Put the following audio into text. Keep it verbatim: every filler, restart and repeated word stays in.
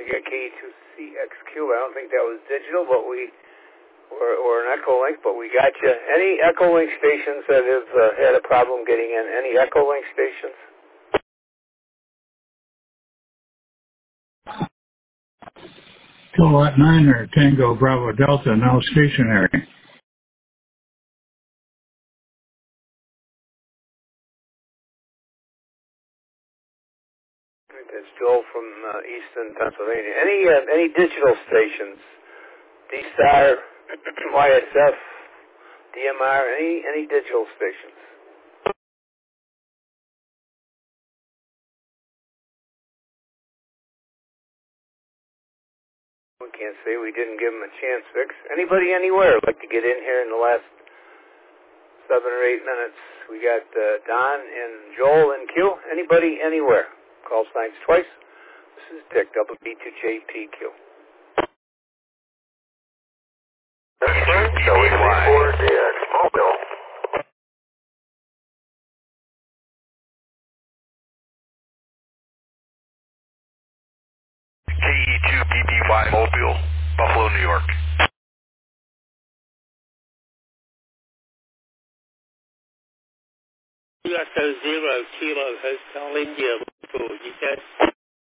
got K E two C X Q. I don't think that was digital, but we, or, or an Echolink, but we got you. Any Echolink stations that have uh, had a problem getting in? Any Echolink stations? Kilowatt nine or Tango Bravo Delta, now stationary. That's Joel from uh, Easton, Pennsylvania. Any uh, any digital stations? D-Star, Y S F, D M R, any any digital stations? We can't say we didn't give them a chance, Fix. Anybody anywhere like to get in here in the last seven or eight minutes? We got uh, Don and Joel and Q. Anybody anywhere? Call signs twice. This is Dick, W B two J P Q. Showing report at Mobile. K E two P P Y Mobile, Buffalo, New York. U S O zero Kilo Hotel India, you said?